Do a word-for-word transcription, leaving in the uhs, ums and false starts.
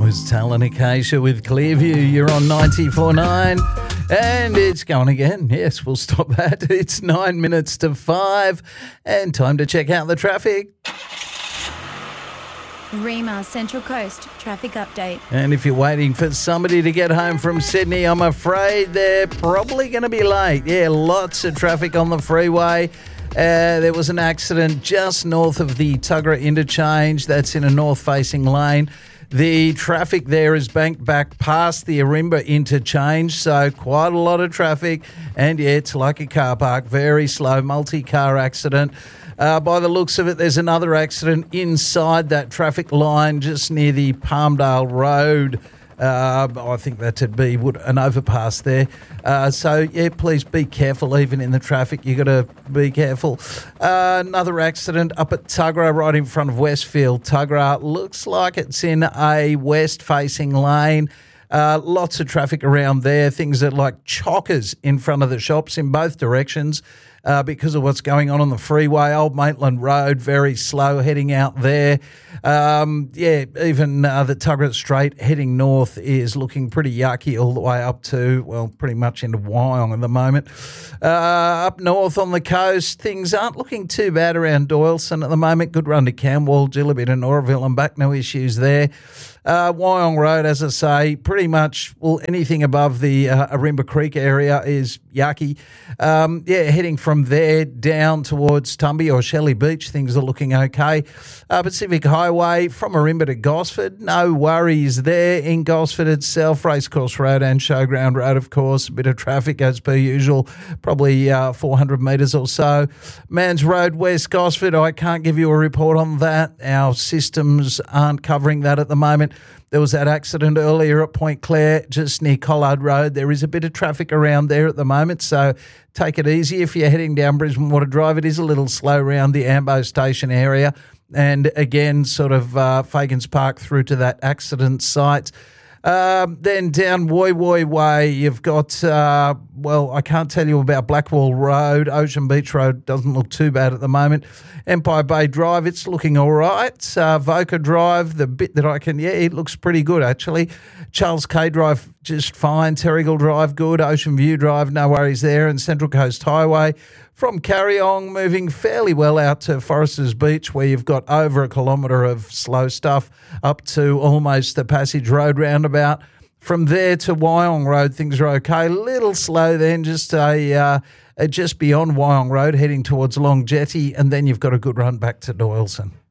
was Talon Acacia with Clearview. You're on ninety-four point nine and it's going again. Yes, we'll stop that. It's nine minutes to five and time to check out the traffic. Rima Central Coast traffic update. And if you're waiting for somebody to get home from Sydney, I'm afraid they're probably going to be late. Yeah, lots of traffic on the freeway. Uh, there was an accident just north of the Tuggerah interchange. That's in a north-facing lane. The traffic there is banked back past the Arimba interchange, so quite a lot of traffic. And yeah, it's like a car park, very slow, multi-car accident. Uh, by the looks of it, there's another accident inside that traffic line just near the Palmdale Road. Uh, I think that'd be an overpass there. Uh, so, yeah, please be careful even in the traffic. you got to be careful. Uh, another accident up at Tuggerah right in front of Westfield. Tuggerah looks like it's in a west-facing lane. Uh, lots of traffic around there. Things that like chockers in front of the shops in both directions. Uh, because of what's going on on the freeway. Old Maitland Road, very slow heading out there. Um, yeah, even uh, the Tuggerah Straight heading north is looking pretty yucky all the way up to, well, pretty much into Wyong at the moment. Uh, up north on the coast, things aren't looking too bad around Doyleson at the moment. Good run to Camwell, Gillibit and Oroville and back, no issues there. Uh, Wyong Road, as I say, pretty much, well, anything above the uh, Arimba Creek area is yucky. Um, yeah, heading from there down towards Tumby or Shelley Beach, things are looking okay. Uh, Pacific Highway from Arimba to Gosford, no worries there. In Gosford itself, Racecourse Road and Showground Road, of course, a bit of traffic as per usual, probably uh, four hundred metres or so. Mans Road, West Gosford, I can't give you a report on that. Our systems aren't covering that at the moment. There was that accident earlier at Point Clare, just near Collard Road. There is a bit of traffic around there at the moment, so take it easy if you're heading down Brisbane Water Drive. It is a little slow around the Ambo Station area. And again, sort of uh, Fagans Park through to that accident site. Um, then down Woy Woy Way, you've got, uh, well, I can't tell you about Blackwall Road. Ocean Beach Road doesn't look too bad at the moment. Empire Bay Drive, it's looking all right. Uh, Voca Drive, the bit that I can, yeah, it looks pretty good, actually. Charles K Drive, just fine. Terrigal Drive, good. Ocean View Drive, no worries there. And Central Coast Highway from Carryong, moving fairly well out to Foresters Beach, where you've got over a kilometre of slow stuff up to almost the Passage Road roundabout. From there to Wyong Road, things are okay. Little slow then, just a uh, just beyond Wyong Road, heading towards Long Jetty, and then you've got a good run back to Doyleson.